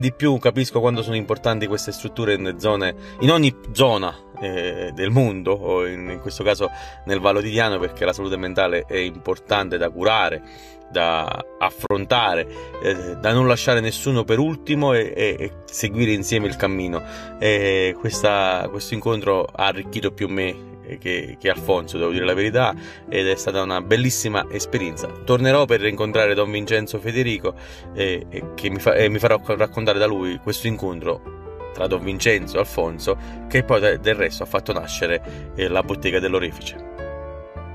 di più capisco quanto sono importanti queste strutture in ogni zona del mondo, o in questo caso nel Vallo di Diano, perché la salute mentale è importante da curare, da affrontare, da non lasciare nessuno per ultimo e seguire insieme il cammino. Questo incontro ha arricchito più me che Alfonso, devo dire la verità, ed è stata una bellissima esperienza. Tornerò per rincontrare Don Vincenzo Federico e mi farò raccontare da lui questo incontro tra Don Vincenzo e Alfonso, che poi del resto ha fatto nascere la bottega dell'Orefice.